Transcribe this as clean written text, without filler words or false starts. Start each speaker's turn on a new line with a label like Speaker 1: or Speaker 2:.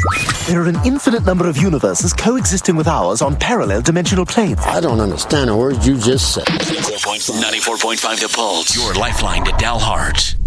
Speaker 1: There are an infinite number of universes coexisting with ours on parallel dimensional planes.
Speaker 2: I don't understand a word you just said.
Speaker 3: 94.5 The Pulse. Your lifeline to Dalhart.